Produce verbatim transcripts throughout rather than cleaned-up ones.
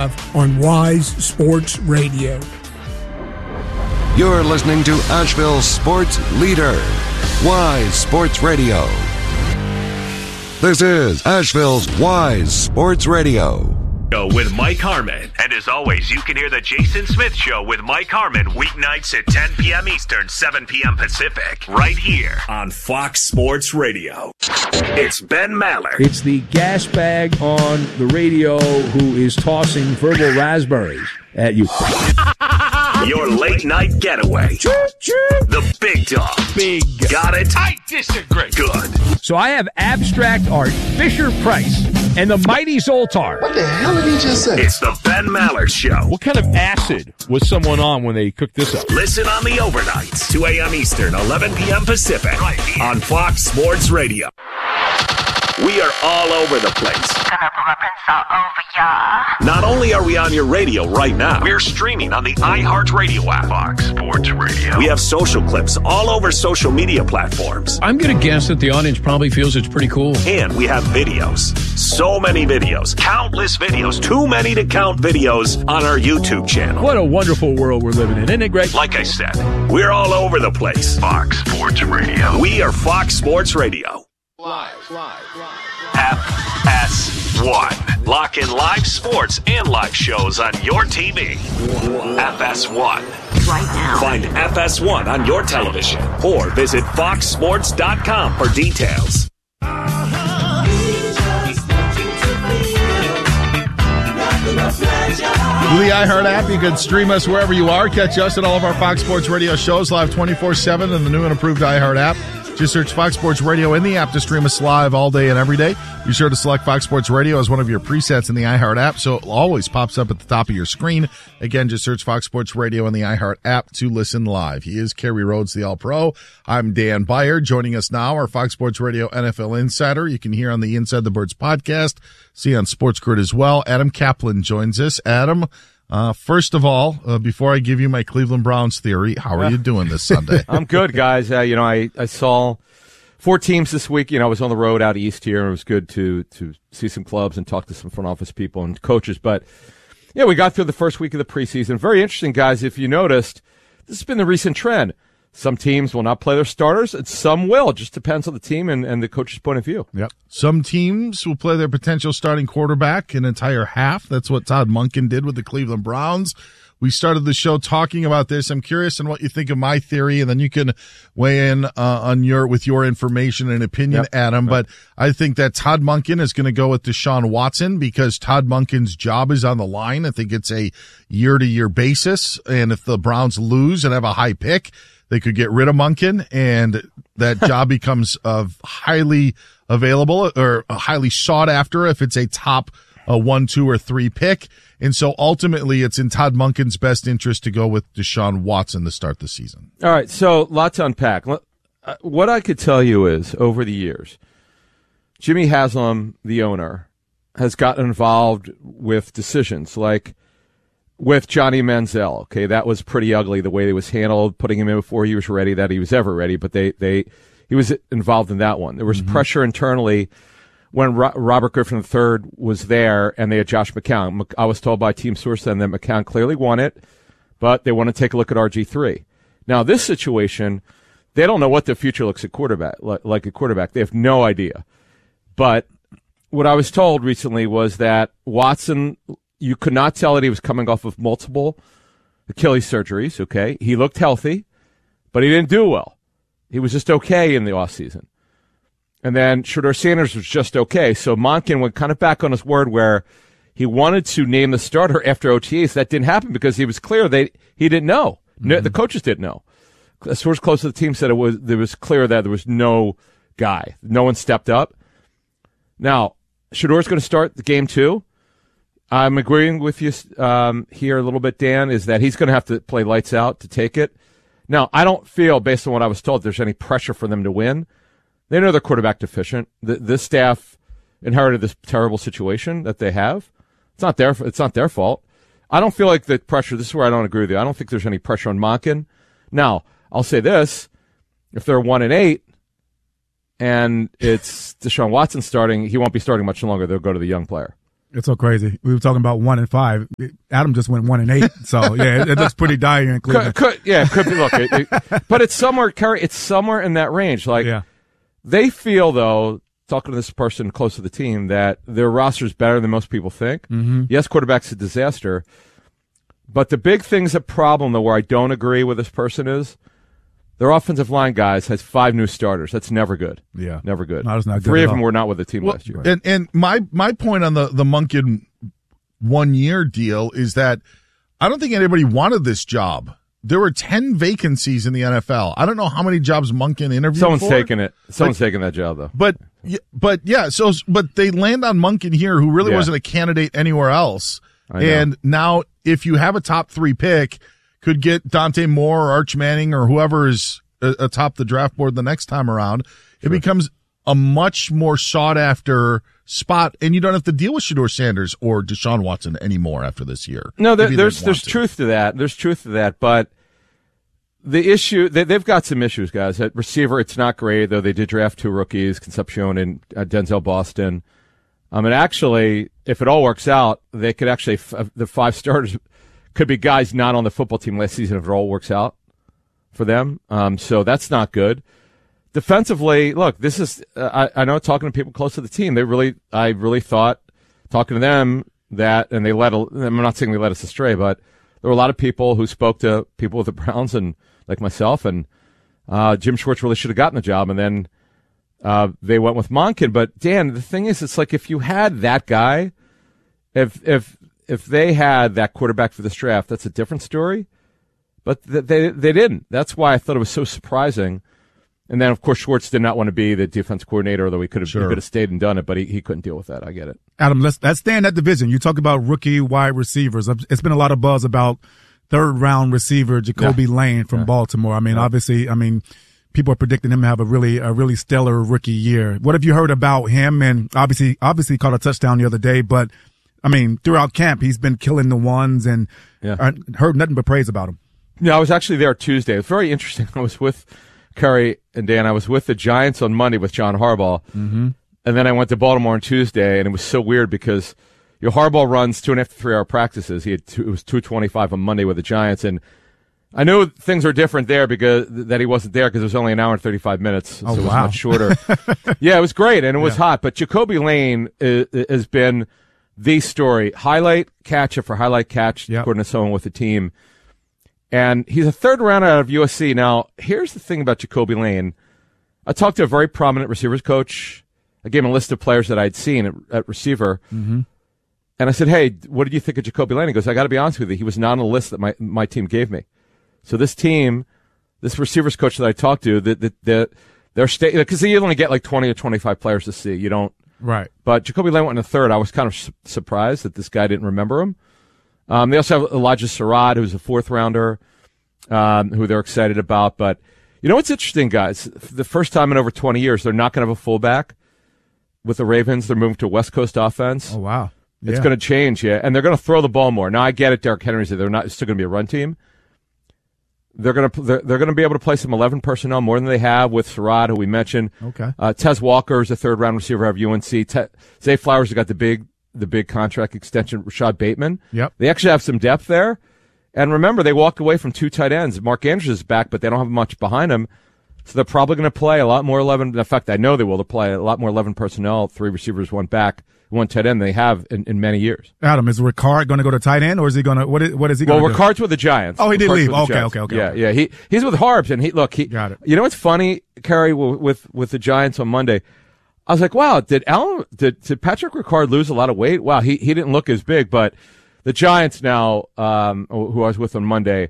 live on Wise Sports Radio. You're listening to Asheville's sports leader, Wise Sports Radio. This is Asheville's Wise Sports Radio. With Mike Harmon. And as always, you can hear the Jason Smith Show with Mike Harmon weeknights at ten p.m. Eastern, seven p.m. Pacific, right here on Fox Sports Radio. It's Ben Maller. It's the gas bag on the radio who is tossing verbal raspberries at you. Your late night getaway. The big dog. Big. Got it? I disagree. Good. So I have abstract art, Fisher Price, and the mighty Zoltar. What the hell did he just say? It's the Ben Maller Show. What kind of acid was someone on when they cooked this up? Listen on the overnights, two a.m. Eastern, eleven p.m. Pacific, right here on Fox Sports Radio. We are all over the place. Gonna rub and all over ya. Not only are we on your radio right now, we're streaming on the iHeartRadio app. Fox Sports Radio. We have social clips all over social media platforms. I'm going to guess that the audience probably feels it's pretty cool. And we have videos. So many videos. Countless videos. Too many to count videos on our YouTube channel. What a wonderful world we're living in. Isn't it great? Like I said, we're all over the place. Fox Sports Radio. We are Fox Sports Radio. Live, live, live. F S one. Lock in live sports and live shows on your T V. F S one. Right now. Find F S one on your television or visit fox sports dot com for details. With the iHeart app, you can stream us wherever you are. Catch us at all of our Fox Sports Radio shows live twenty-four seven in the new and improved iHeart app. Just search Fox Sports Radio in the app to stream us live all day and every day. Be sure to select Fox Sports Radio as one of your presets in the iHeart app, so it always pops up at the top of your screen. Again, just search Fox Sports Radio in the iHeart app to listen live. He is Kerry Rhodes, the All-Pro. I'm Dan Beyer. Joining us now, our Fox Sports Radio N F L Insider. You can hear on the Inside the Birds podcast, see on Sports Grid as well. Adam Kaplan joins us. Adam, Uh, first of all, uh, before I give you my Cleveland Browns theory, how are you doing this Sunday? I'm good, guys. Uh, you know, I, I saw four teams this week. You know, I was on the road out east here, and it was good to, to see some clubs and talk to some front office people and coaches. But, yeah, we got through the first week of the preseason. Very interesting, guys. If you noticed, this has been the recent trend. Some teams will not play their starters, and some will. It just depends on the team and, and the coach's point of view. Yep. Some teams will play their potential starting quarterback an entire half. That's what Todd Monken did with the Cleveland Browns. We started the show talking about this. I'm curious on what you think of my theory, and then you can weigh in uh, on your with your information and opinion, yep. Adam. But I think that Todd Monken is going to go with Deshaun Watson because Todd Monken's job is on the line. I think it's a year-to-year basis, and if the Browns lose and have a high pick, they could get rid of Monken, and that job becomes uh, highly available or highly sought after if it's a top uh, one, two, or three pick. And so ultimately, it's in Todd Monken's best interest to go with Deshaun Watson to start the season. All right, so lots to unpack. What I could tell you is, over the years, Jimmy Haslam, the owner, has gotten involved with decisions like with Johnny Manziel. Okay, that was pretty ugly the way it was handled, putting him in before he was ready, that he was ever ready, but they, they he was involved in that one. There was mm-hmm. pressure internally when Ro- Robert Griffin the third was there and they had Josh McCown. I was told by team source then that McCown clearly won it, but they want to take a look at R G three. Now, this situation, they don't know what the future looks at quarterback like, like a quarterback. They have no idea. But what I was told recently was that Watson, you could not tell that he was coming off of multiple Achilles surgeries, okay? He looked healthy, but he didn't do well. He was just okay in the offseason. And then Shedeur Sanders was just okay. So Monken went kind of back on his word where he wanted to name the starter after O T As. That didn't happen because he was clear they he didn't know. Mm-hmm. No, the coaches didn't know. A source close to the team said it was it was clear that there was no guy. No one stepped up. Now, Shedeur's going to start the game too. I'm agreeing with you um, here a little bit, Dan, is that he's going to have to play lights out to take it. Now, I don't feel, based on what I was told, there's any pressure for them to win. They know they're quarterback deficient. The, this staff inherited this terrible situation that they have. It's not their, it's not their fault. I don't feel like the pressure, this is where I don't agree with you. I don't think there's any pressure on Monken. Now, I'll say this. If they're one and eight and it's Deshaun Watson starting, he won't be starting much longer. They'll go to the young player. It's so crazy. We were talking about one and five. Adam just went one and eight. So yeah, it, it looks pretty dire in Cleveland. Could, could, yeah, could be. Look, it, it, but it's somewhere, Kerry. It's somewhere in that range. Like yeah. they feel, though, talking to this person close to the team, that their roster is better than most people think. Mm-hmm. Yes, quarterback's a disaster, but the big thing's a problem, though, where I don't agree with this person is their offensive line guys has five new starters. That's never good. Yeah, never good. No, that's not Three good of at them all. were not with the team Well, last year. And and my my point on the the Monken one year deal is that I don't think anybody wanted this job. There were ten vacancies in the N F L. I don't know how many jobs Monken interviewed Someone's for. taking it. Someone's but, taking that job, though. But but yeah, so but they land on Monken here, who really Yeah. wasn't a candidate anywhere else. I know. And now, if you have a top three pick, could get Dante Moore or Arch Manning or whoever is atop the draft board the next time around. It Sure. becomes a much more sought after spot, and you don't have to deal with Shedeur Sanders or Deshaun Watson anymore after this year. No, there, Maybe they there's want there's to. truth to that. There's truth to that, but the issue they, they've got some issues, guys. At receiver, it's not great, though. They did draft two rookies, Concepcion and uh, Denzel Boston. Um, and actually, if it all works out, they could actually f- the five starters could be guys not on the football team last season if it all works out for them. Um, so that's not good. Defensively, look, this is uh, I, I know talking to people close to the team, they really I really thought talking to them that, and they let a, I'm not saying they let us astray, but there were a lot of people who spoke to people with the Browns and like myself, and uh, Jim Schwartz really should have gotten the job, and then uh, they went with Monken. But Dan, the thing is, it's like if you had that guy, if if if they had that quarterback for this draft, that's a different story. But th- they they didn't. That's why I thought it was so surprising. And then, of course, Schwartz did not want to be the defense coordinator, although he could have, Sure. he could have stayed and done it, but he, he couldn't deal with that. I get it. Adam, let's let's stay in that division. You talk about rookie wide receivers. It's been a lot of buzz about third round receiver Jacoby Yeah. Lane from Yeah. Baltimore. I mean, Yeah. obviously, I mean, people are predicting him to have a really a really stellar rookie year. What have you heard about him? And obviously, obviously caught a touchdown the other day, but I mean, throughout camp, he's been killing the ones, and Yeah. I heard nothing but praise about him. Yeah, I was actually there Tuesday. It was very interesting. I was with Curry and Dan. I was with the Giants on Monday with John Harbaugh. Mm-hmm. And then I went to Baltimore on Tuesday, and it was so weird because your Harbaugh runs two and a half to three hour practices. He had two, it was two twenty-five on Monday with the Giants, and I knew things were different there because that he wasn't there because it was only an hour and thirty-five minutes, so Oh, it was wow. much shorter. Yeah, it was great, and it was Yeah. hot. But Jacoby Lane is, has been the story, highlight catch after highlight catch, Yep. according to someone with the team. And he's a third rounder out of U S C. Now, here's the thing about Jacoby Lane. I talked to a very prominent receivers coach. I gave him a list of players that I'd seen at, at receiver. Mm-hmm. And I said, hey, what did you think of Jacoby Lane? He goes, I got to be honest with you. He was not on the list that my, my team gave me. So this team, this receivers coach that I talked to, the, the, the, they're sta- because you only get like twenty or twenty-five players to see. You don't. Right. But Jacoby Lane went in the third. I was kind of su- surprised that this guy didn't remember him. Um, they also have Elijah Sarad, who's a fourth rounder, um, who they're excited about. But you know what's interesting, guys? The first time in over twenty years, they're not going to have a fullback with the Ravens. They're moving to a West Coast offense. Oh, wow. Yeah. It's going to change, yeah. And they're going to throw the ball more. Now, I get it, Derrick Henry said they're not, it's still going to be a run team. They're going to they're, they're going to be able to play some eleven personnel more than they have with Sarad, who we mentioned. Okay. Uh, Tez Walker is a third round receiver of U N C. Te- Zay Flowers has got the big the big contract extension. Rashad Bateman. Yep. They actually have some depth there. And remember, they walked away from two tight ends. Mark Andrews is back, but they don't have much behind him. So they're probably going to play a lot more eleven. In fact, I know they will. They'll play a lot more eleven personnel, three receivers, one back, one tight end they have in, in many years. Adam, is Ricard going to go to tight end, or is he going to what is what is he Well, going to do? Ricard's with the Giants. Oh, he did Ricard's leave. with the Okay, Giants. okay, okay, Yeah, okay. yeah. He he's with Harbs, and he look. He Got it. You know what's funny, Kerry, with, with with the Giants on Monday? I was like, wow, did Alan did, did Patrick Ricard lose a lot of weight? Wow, he he didn't look as big, but the Giants now, um, who I was with on Monday,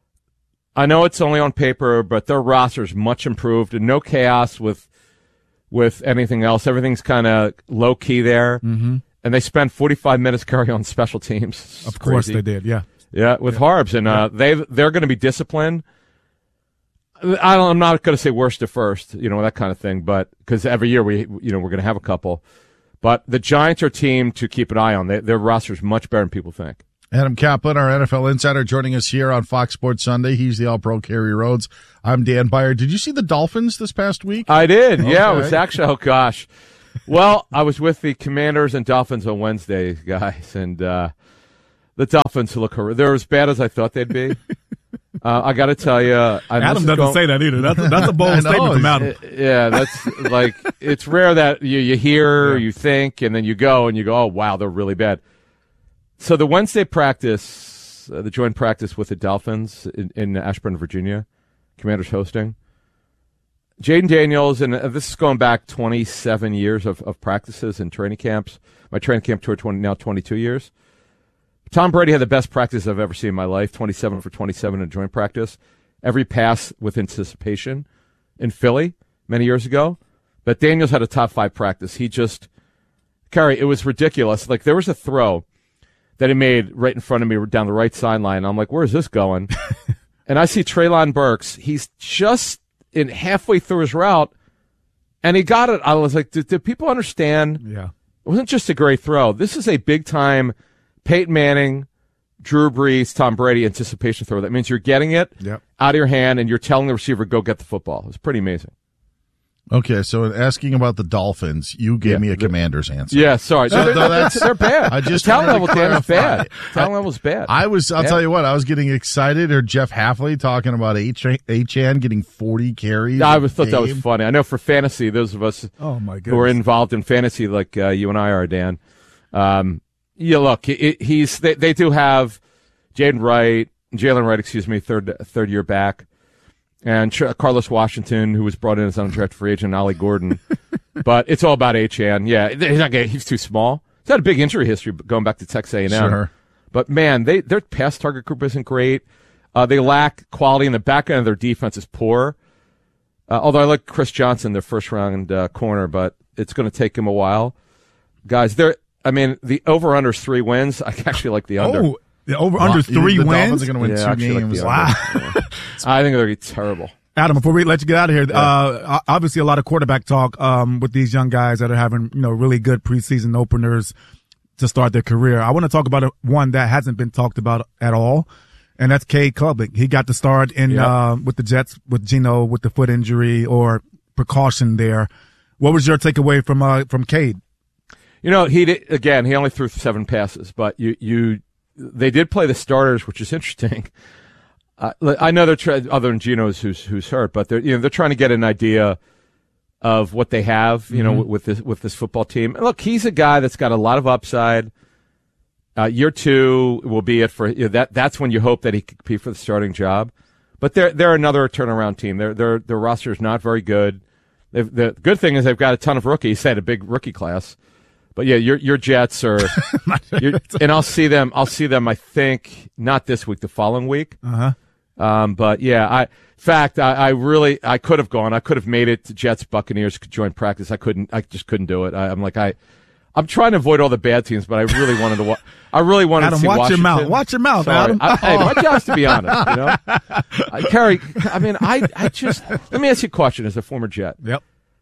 I know it's only on paper, but their roster's much improved and no chaos with with anything else. Everything's kind of low key there, Mm-hmm. and they spent forty-five minutes carry on special teams. It's Of course crazy. they did. Yeah. Yeah, with Harbs, and uh, they they're going to be disciplined. I don't, I'm not going to say worst to first, you know, that kind of thing, but because every year we, you know, we're going to have a couple. But the Giants are a team to keep an eye on. They, their roster is much better than people think. Adam Kaplan, our N F L insider, joining us here on Fox Sports Sunday. He's the All-Pro Kerry Rhodes. I'm Dan Byer. Did you see the Dolphins this past week? I did. Yeah, it Okay. was actually. Oh gosh, Well, I was with the Commanders and Dolphins on Wednesday, guys, and uh, the Dolphins look – they're as bad as I thought they'd be. Uh, I got to tell you, Adam doesn't going, say that either. That's that's a bold statement from Adam. Yeah, that's like it's rare that you you hear, yeah. you think, and then you go and you go, oh wow, they're really bad. So the Wednesday practice, uh, the joint practice with the Dolphins in, in Ashburn, Virginia, Commanders hosting. Jaden Daniels, and uh, this is going back twenty-seven years of, of practices and training camps. My training camp tour twenty now twenty-two years. Tom Brady had the best practice I've ever seen in my life, twenty-seven for twenty-seven in joint practice. Every pass with anticipation in Philly many years ago. But Daniels had a top five practice. He just, Kerry, it was ridiculous. Like, there was a throw that he made right in front of me down the right sideline. I'm like, where is this going? And I see Treylon Burks. He's just in halfway through his route, and he got it. I was like, did, did people understand? Yeah. It wasn't just a great throw. This is a big-time Peyton Manning, Drew Brees, Tom Brady anticipation throw. That means you're getting it yep. out of your hand, and you're telling the receiver, go get the football. It's pretty amazing. Okay, so in asking about the Dolphins, you gave yeah. me a Commander's answer. Yeah, sorry. So, they're, they're, they're bad. I just the talent level, Dan, is bad. I, talent level's bad. I was, I'll yeah. tell you what, I was getting excited, or Jeff Hafley talking about Achane getting forty carries. I was, thought game. that was funny. I know for fantasy, those of us oh my who are involved in fantasy like uh, you and I are, Dan, um, yeah, look, it, he's they, they do have Jaden Wright, Jalen Wright, excuse me, third third year back, and Ch- Carlos Washington, who was brought in as undrafted free agent, and Ollie Gordon. But it's all about Achane. Yeah, he's not getting, he's too small. He's had a big injury history going back to Texas A and M. Sure. But man, they their pass target group isn't great. Uh, they lack quality, and the back end of their defense is poor. Uh, although I like Chris Johnson, their first round uh, corner, but it's going to take him a while. Guys, they're. I mean, the over-under is three wins. I actually like the under. Oh, the over-under is three the wins? Dolphins are going to win yeah, two games. Like wow. Yeah. I think they're going to be terrible. Adam, before we let you get out of here, yeah. uh, obviously a lot of quarterback talk um, with these young guys that are having, you know, really good preseason openers to start their career. I want to talk about one that hasn't been talked about at all, and that's Cade Klubnik. He got to start in yeah. uh, with the Jets with Geno with the foot injury or precaution there. What was your takeaway from uh, from Cade? You know, he did, again, he only threw seven passes, but you, you, they did play the starters, which is interesting. Uh, I know they're trying, other than Geno's who's who's hurt, but they're you know they're trying to get an idea of what they have, you mm-hmm. know, with this with this football team. And look, he's a guy that's got a lot of upside. Uh, year two will be it for you know, that. That's when you hope that he can compete for the starting job. But they're they're another turnaround team. Their their their roster is not very good. They've, the good thing is they've got a ton of rookies. They had a big rookie class. But yeah, your your Jets are, and I'll see them. I'll see them. I think not this week, the following week. Uh huh. Um, but yeah, I, in fact, I, I really, I could have gone. I could have made it to Jets Buccaneers joint practice. I couldn't. I just couldn't do it. I, I'm like I, I'm trying to avoid all the bad teams, but I really wanted to. Wa- I really wanted Adam, to see watch Washington. your mouth. Watch your mouth, Sorry. Adam. I, hey, my job's to be honest. You know, I, Kerry. I mean, I, I just let me ask you a question as a former Jet. Yep.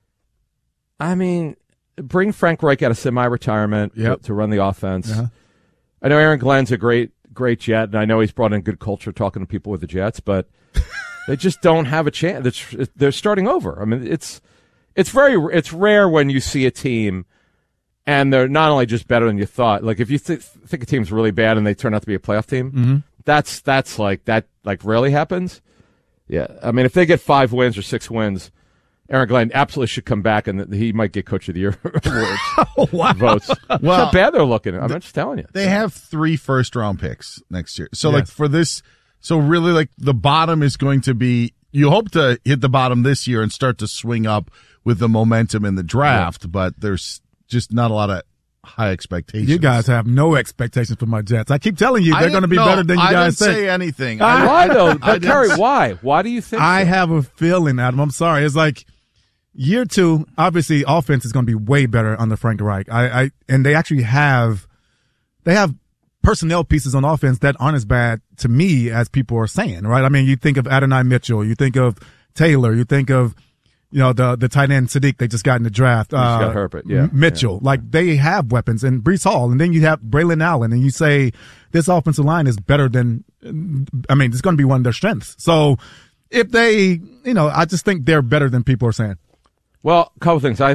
I mean. Bring Frank Reich out of semi-retirement yep. to, to run the offense. Uh-huh. I know Aaron Glenn's a great, great Jet, and I know he's brought in good culture talking to people with the Jets, but they just don't have a chance. It's, they're starting over. I mean, it's it's very it's rare when you see a team and they're not only just better than you thought. Like if you th- think a team's really bad and they turn out to be a playoff team, mm-hmm. that's that's like that like rarely happens. Yeah, I mean, if they get five wins or six wins. Aaron Glenn absolutely should come back, and he might get Coach of the Year awards oh, wow. votes. Well, That's how bad they're looking. I'm just telling you. They have three first-round picks next year. So, yes. like, for this, so really, like, the bottom is going to be, you hope to hit the bottom this year and start to swing up with the momentum in the draft, yeah. but there's just not a lot of high expectations. You guys have no expectations for my Jets. I keep telling you they're going to be no, better than you I guys didn't think. say anything. I, why, though? But, Kerry, say, why? Why do you think I so? have a feeling, Adam. I'm sorry. It's like, year two, obviously, offense is going to be way better under Frank Reich. I, I, and they actually have, they have personnel pieces on offense that aren't as bad to me as people are saying, right? I mean, you think of Adonai Mitchell, you think of Taylor, you think of, you know, the, the tight end Sadiq they just got in the draft. Uh, got Herbert, yeah. Mitchell. Yeah. Like, they have weapons, and Breece Hall, and then you have Braylon Allen, and you say this offensive line is better than, I mean, it's going to be one of their strengths. So if they, you know, I just think they're better than people are saying. Well, a couple things. I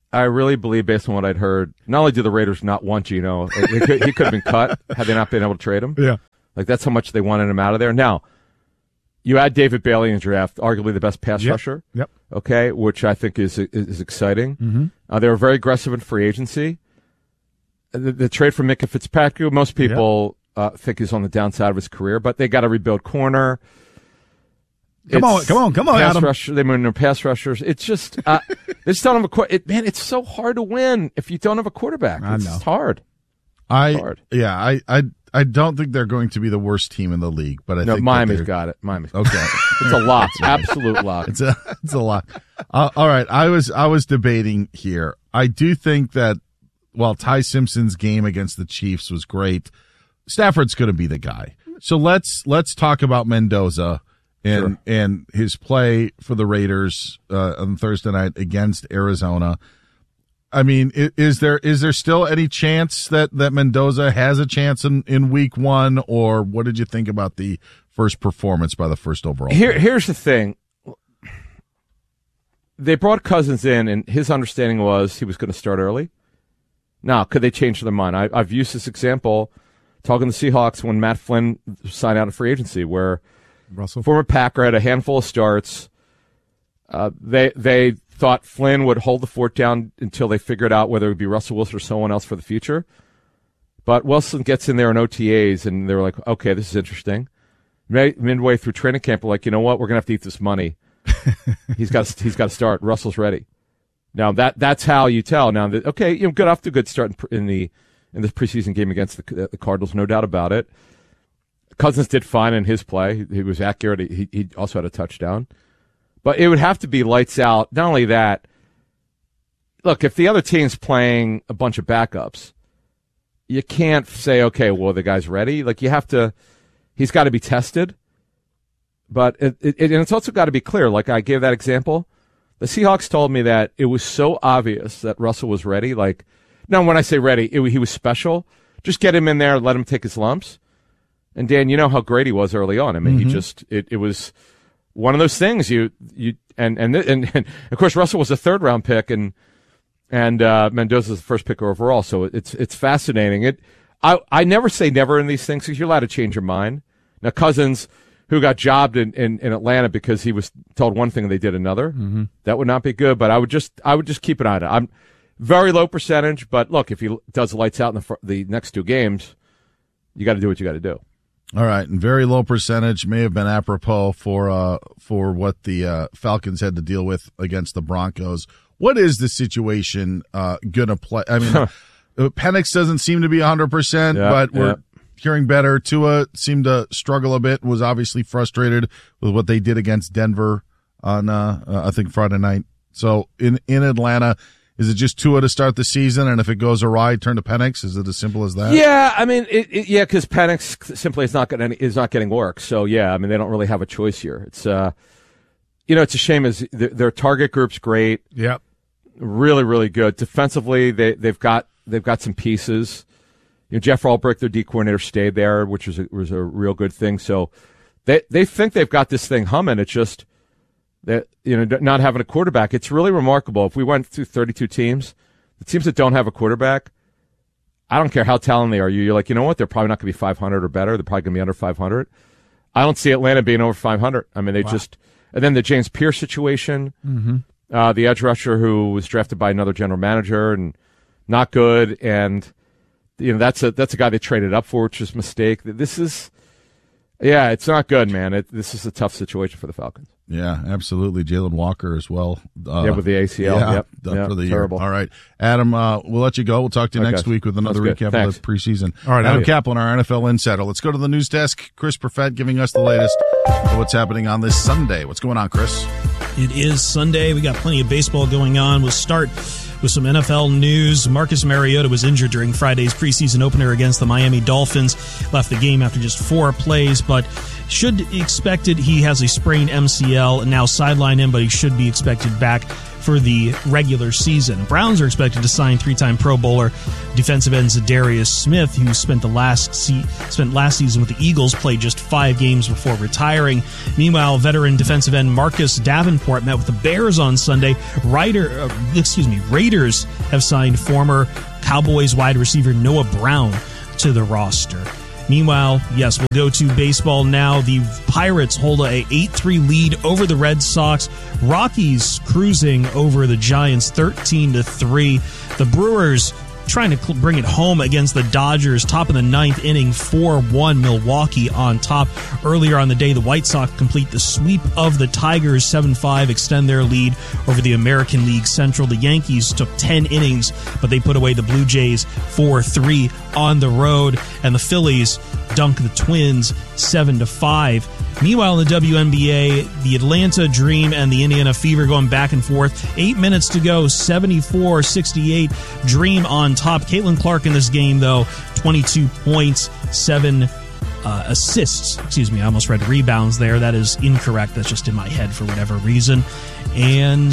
I really believe, based on what I'd heard, not only do the Raiders not want Geno, he could, he could have been cut had they not been able to trade him. Yeah. Like, that's how much they wanted him out of there. Now, you add David Bailey in the draft, arguably the best pass yep. rusher. Yep. Okay, which I think is is, is exciting. Mm-hmm. Uh, they were very aggressive in free agency. The, the trade for Minka Fitzpatrick, most people yep. uh, think he's on the downside of his career, but they got to rebuild corner. Come It's on, come on, come on, pass Adam. Rusher, they moved their pass rushers. It's just, uh, they just don't have a qu- it, man, it's so hard to win if you don't have a quarterback. I It's know. hard. I It's hard. yeah, I, I I don't think they're going to be the worst team in the league, but I No, think Miami's that got it. Miami's okay. It's a lot, absolute lot. It's a it's a lot. Uh, all right, I was I was debating here. I do think that while Ty Simpson's game against the Chiefs was great, Stafford's going to be the guy. So let's let's talk about Mendoza and Sure. and his play for the Raiders uh, on Thursday night against Arizona. I mean, is, is there is there still any chance that, that Mendoza has a chance in, in week one, or what did you think about the first performance by the first overall? Here, here's the thing. They brought Cousins in, and his understanding was he was going to start early. Now, could they change their mind? I, I've used this example talking to the Seahawks when Matt Flynn signed out of free agency, where Russell. former Packer had a handful of starts. Uh, they they thought Flynn would hold the fort down until they figured out whether it would be Russell Wilson or someone else for the future. But Wilson gets in there in O T As, and they're like, okay, this is interesting. Midway through training camp, we're like, you know what? We're going to have to eat this money. he's got he's got to start. Russell's ready. Now that that's how you tell. Now that okay, you know, got off to a good start in, in the in the preseason game against the, the Cardinals, no doubt about it. Cousins did fine in his play. He, he was accurate. He he also had a touchdown. But it would have to be lights out. Not only that, look, if the other team's playing a bunch of backups, you can't say, okay, well, the guy's ready. Like, you have to, he's got to be tested. But it, it, and it's also got to be clear. Like I gave that example. The Seahawks told me that it was so obvious that Russell was ready. Like, now when I say ready, it, he was special. Just get him in there, let him take his lumps. And Dan, you know how great he was early on. I mean, mm-hmm. he just, it, it was one of those things you, you, and, and, and, and of course Russell was a third round pick and, and, uh, Mendoza's the first pick overall. So it's, it's fascinating. It, I, I never say never in these things because you're allowed to change your mind. Now Cousins, who got jobbed in, in, in Atlanta because he was told one thing and they did another, mm-hmm. that would not be good, but I would just, I would just keep an eye on it. I'm very low percentage, but look, if he does lights out in the, fr- the next two games, you got to do what you got to do. All right, and very low percentage may have been apropos for uh for what the uh, Falcons had to deal with against the Broncos. What is the situation uh, gonna play? I mean, Penix doesn't seem to be one hundred percent, yeah, but we're yeah. hearing better. Tua seemed to struggle a bit. Was obviously frustrated with what they did against Denver on uh, uh, I think Friday night. So in in Atlanta. Is it just Tua to start the season, and if it goes awry, turn to Penix? Is it as simple as that? Yeah, I mean, it, it, yeah, because Penix simply is not getting is not getting work. So yeah, I mean, they don't really have a choice here. It's uh, you know, it's a shame. Is their, their target group's great? Yep, really, really good defensively. They they've got they've got some pieces. You know, Jeff Albrecht, their D coordinator, stayed there, which was a, was a real good thing. So they they think they've got this thing humming. It's just that, you know, not having a quarterback, it's really remarkable. If we went through thirty-two teams, the teams that don't have a quarterback, I don't care how talented they are. You're like, you know what? They're probably not going to be five hundred or better. They're probably going to be under five hundred. I don't see Atlanta being over five hundred. I mean, they wow. just, and then the James Pierce situation, mm-hmm. uh, the edge rusher who was drafted by another general manager and not good. And, you know, that's a, that's a guy they traded up for, which is a mistake. This is, yeah, it's not good, man. It, this is a tough situation for the Falcons. Yeah, absolutely. Jalen Walker as well. Uh, yeah, with the A C L. Yeah, yep. done yep. for the Terrible. year. All right. Adam, uh, we'll let you go. We'll talk to you okay. next week with another recap Thanks. of the preseason. All right, Adam Adam. Kaplan, our N F L insider. Let's go to the news desk. Chris Perfett giving us the latest of what's happening on this Sunday. What's going on, Chris? It is Sunday. We got plenty of baseball going on. We'll start with some N F L news. Marcus Mariota was injured during Friday's preseason opener against the Miami Dolphins. Left the game after just four plays, but should expected he has a sprained M C L and now sideline him, but he should be expected back for the regular season. Browns are expected to sign three-time Pro Bowler defensive end Zadarius Smith, who spent the last se- spent last season with the Eagles, played just five games before retiring. Meanwhile, veteran defensive end Marcus Davenport met with the Bears on Sunday. Ryder, uh, excuse me, Raiders have signed former Cowboys wide receiver Noah Brown to the roster. Meanwhile, yes, we'll go to baseball now. The Pirates hold a eight three lead over the Red Sox. Rockies cruising over the Giants thirteen to three. The Brewers trying to bring it home against the Dodgers. Top of the ninth inning, four one, Milwaukee on top. Earlier on the day, the White Sox complete the sweep of the Tigers, seven five, extend their lead over the American League Central. The Yankees took ten innings, but they put away the Blue Jays four three on the road. And the Phillies dunk the Twins seven to five. Meanwhile, in the W N B A, the Atlanta Dream and the Indiana Fever going back and forth. Eight minutes to go, seventy-four sixty-eight. Dream on top. Caitlin Clark in this game, though, twenty-two points, seven uh, assists. Excuse me, I almost read rebounds there. That is incorrect. That's just in my head for whatever reason. And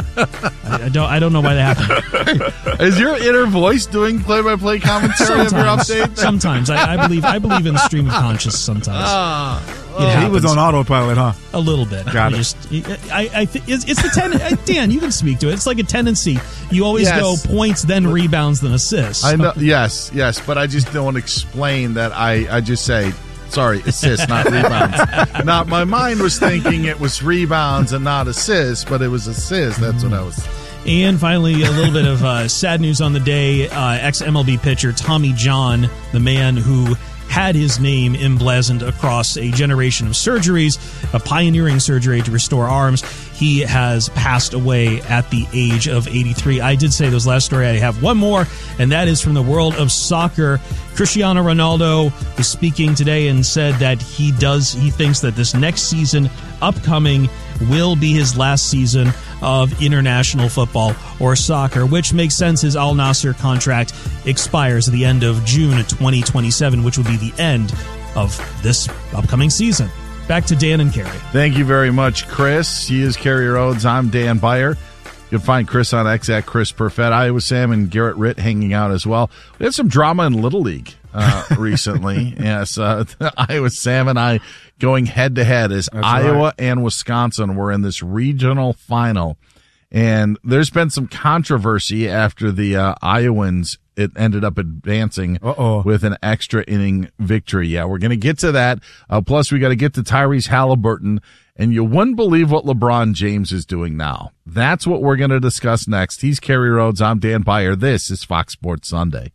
I, I don't I don't know why that happened. Is your inner voice doing play-by-play commentary of your update? Sometimes. I, I believe I believe in the stream of conscious sometimes. Ah. Oh, he was on autopilot, huh? A little bit. Got I it. Just, I, I th- it's, it's the ten- Dan, you can speak to it. It's like a tendency. You always Yes. go points, then rebounds, then assists. I know. Yes, yes, but I just don't explain that. I, I just say, sorry, assists, not rebounds. Now, my mind was thinking it was rebounds and not assists, but it was assists. That's what I was. And finally, a little bit of uh, sad news on the day. Uh, ex-M L B pitcher Tommy John, the man who had his name emblazoned across a generation of surgeries, a pioneering surgery to restore arms. He has passed away at the age of eighty-three. I did say those last story. I have one more, and that is from the world of soccer. Cristiano Ronaldo was speaking today and said that he does, he thinks that this next season upcoming will be his last season of international football or soccer, which makes sense. His Al Nassr contract expires at the end of June twenty twenty-seven, which would be the end of this upcoming season. Back to Dan and Carrie. Thank you very much, Chris. He is Carrie Rhodes. I'm Dan Beyer. You can find Chris on X at Chris Perfett. Iowa Sam and Garrett Ritt hanging out as well. We had some drama in Little League uh, recently. Yes, uh, Iowa Sam and I going head to head as That's Iowa right. and Wisconsin were in this regional final. And there's been some controversy after the uh, Iowans it ended up advancing Uh-oh. with an extra inning victory. Yeah, we're going to get to that. Uh, plus, we got to get to Tyrese Halliburton. And you wouldn't believe what LeBron James is doing now. That's what we're going to discuss next. He's Kerry Rhodes. I'm Dan Beyer. This is Fox Sports Sunday.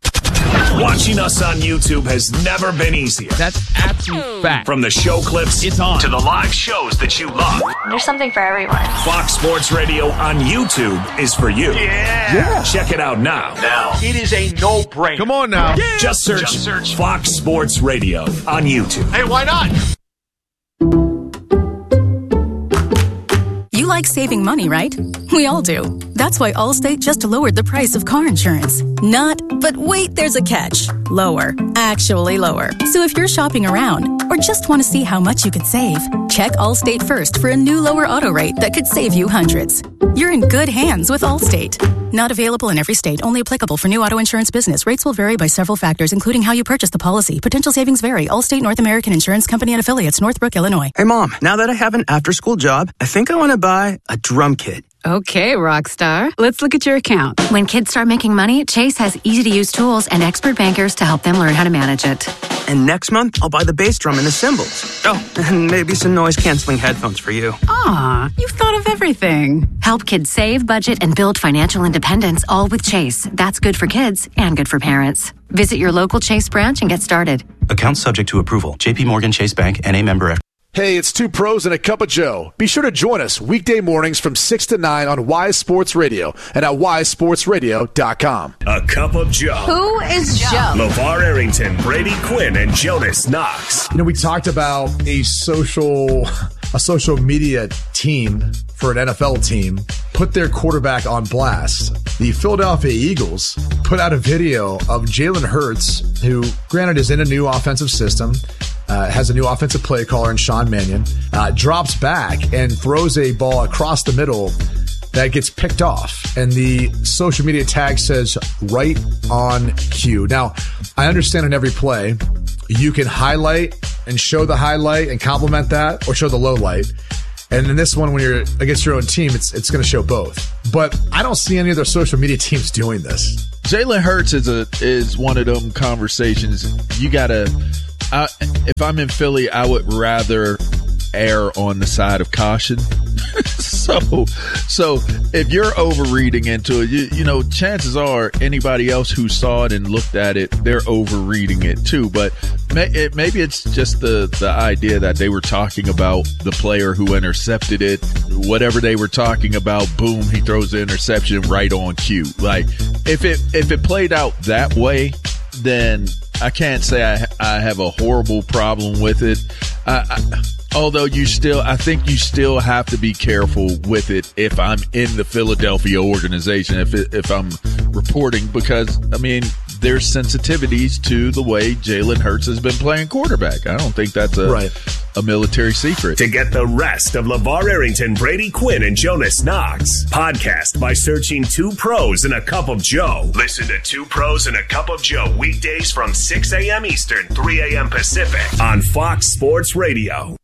Watching us on YouTube has never been easier. That's absolute fact. From the show clips It's on. to the live shows that you love, There's something for everyone. Fox Sports Radio on YouTube is for you. Yeah. yeah. Check it out now. Now. It is a no-brainer. Come on now. Yeah. Just search, Just search Fox Sports Radio on YouTube. Hey, why not? You like saving money, right? We all do. That's why Allstate just lowered the price of car insurance. Not, but wait, there's a catch. Lower. Actually lower. So if you're shopping around or just want to see how much you could save, check Allstate first for a new lower auto rate that could save you hundreds. You're in good hands with Allstate. Not available in every state. Only applicable for new auto insurance business. Rates will vary by several factors, including how you purchase the policy. Potential savings vary. Allstate North American Insurance Company and affiliates, Northbrook, Illinois. Hey, Mom, now that I have an after-school job, I think I want to buy a drum kit. Okay, Rockstar. Let's look at your account. When kids start making money, Chase has easy-to-use tools and expert bankers to help them learn how to manage it. And next month, I'll buy the bass drum and the cymbals. Oh, and maybe some noise-canceling headphones for you. Aw, you've thought of everything. Help kids save, budget, and build financial independence, all with Chase. That's good for kids and good for parents. Visit your local Chase branch and get started. Account subject to approval. J P Morgan Chase Bank, N A member F. Hey, it's Two Pros and a Cup of Joe. Be sure to join us weekday mornings from six to nine on Wise Sports Radio and at wise sports radio dot com. A Cup of Joe. Who is Joe? LeVar Arrington, Brady Quinn, and Jonas Knox. You know, we talked about a social, a social media team for an N F L team put their quarterback on blast. The Philadelphia Eagles put out a video of Jalen Hurts, who, granted, is in a new offensive system, uh, has a new offensive play caller in Sean Mannion, uh, drops back and throws a ball across the middle that gets picked off, and the social media tag says right on cue. Now, I understand in every play, you can highlight and show the highlight and compliment that, or show the low light. And in this one, when you're against your own team, it's it's going to show both. But I don't see any other social media teams doing this. Jalen Hurts is a is one of them conversations. You gotta. I, if I'm in Philly, I would rather err on the side of caution. so, so if you're overreading into it, you, you know, chances are anybody else who saw it and looked at it, they're overreading it too. But may, it, maybe it's just the, the idea that they were talking about the player who intercepted it. Whatever they were talking about, boom, he throws the interception right on cue. Like, if it if it played out that way, then I can't say I, I have a horrible problem with it. I, I, although you still, I think you still have to be careful with it if I'm in the Philadelphia organization, if it, if I'm reporting, because, I mean, there's sensitivities to the way Jalen Hurts has been playing quarterback. I don't think that's a, right. a military secret. To get the rest of LeVar Arrington, Brady Quinn, and Jonas Knox, podcast by searching Two Pros and a Cup of Joe. Listen to Two Pros and a Cup of Joe weekdays from six a.m. Eastern, three a.m. Pacific on Fox Sports Radio.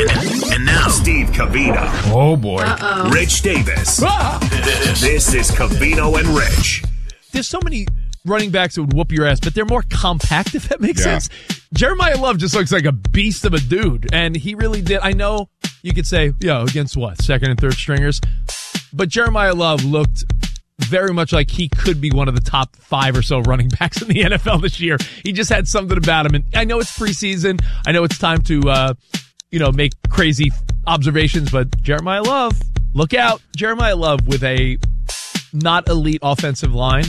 And now, Steve Covino. Oh, boy. Uh-oh. Rich Davis. Ah! This is Covino and Rich. There's so many running backs that would whoop your ass, but they're more compact, if that makes yeah. sense. Jeremiah Love just looks like a beast of a dude, and he really did. I know you could say, yo, against what, second and third stringers? But Jeremiah Love looked very much like he could be one of the top five or so running backs in the N F L this year. He just had something about him, and I know it's preseason. I know it's time to, uh, you know, make crazy observations, but Jeremiah Love, look out. Jeremiah Love with a not elite offensive line.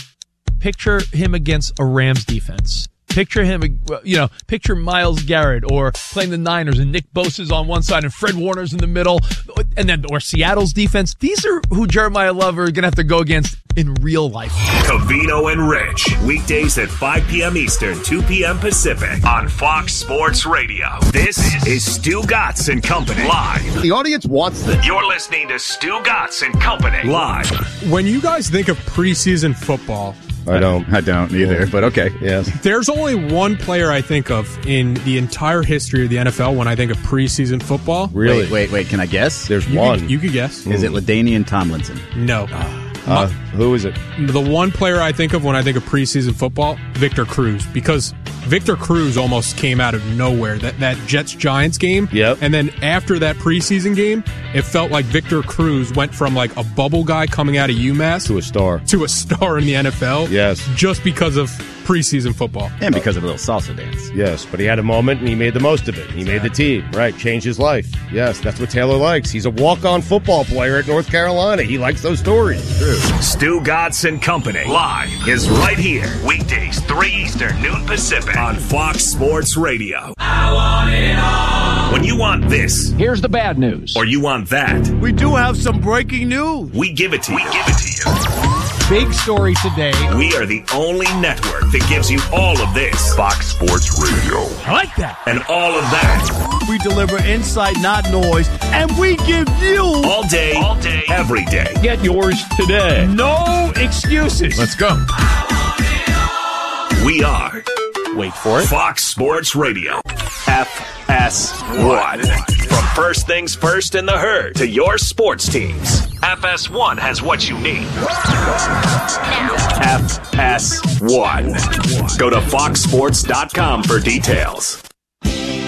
Picture him against a Rams defense. Picture him, you know, picture Myles Garrett or playing the Niners and Nick Bosa's on one side and Fred Warner's in the middle, and then or Seattle's defense. These are who Jeremiah Love are going to have to go against in real life. Covino and Rich, weekdays at five p.m. Eastern, two p.m. Pacific on Fox Sports Radio. This is Stu Gatz and Company live. The audience wants this. You're listening to Stu Gatz and Company live. When you guys think of preseason football, I don't. I don't either, but okay, yes. There's only one player I think of in the entire history of the N F L when I think of preseason football. Really? Wait, wait, wait. Can I guess? There's you one. Could, you could guess. Is it LaDainian Tomlinson? No. Uh, who is it? The one player I think of when I think of preseason football, Victor Cruz, because Victor Cruz almost came out of nowhere. That that Jets-Giants game. Yep. And then after that preseason game, it felt like Victor Cruz went from like a bubble guy coming out of UMass to a star. To a star in the N F L. Yes. Just because of preseason football. And because of a little salsa dance. Yes, but he had a moment and he made the most of it. He made the team, right? Changed his life. Yes, that's what Taylor likes. He's a walk-on football player at North Carolina. He likes those stories. True. Stu Gatz and Company live is right here. Weekdays, three Eastern, noon Pacific on Fox Sports Radio. I want it all. When you want this, here's the bad news. Or you want that, we do have some breaking news. We give it to you. We give it to you. Big story today. We are the only network that gives you all of this. Fox Sports Radio. I like that. And all of that. We deliver insight, not noise. And we give you all day, all day, every day. Get yours today. No excuses. Let's go. We are, wait for it, Fox Sports Radio. F S one. From first things first in the herd to your sports teams, F S one has what you need. F S one. Go to fox sports dot com for details.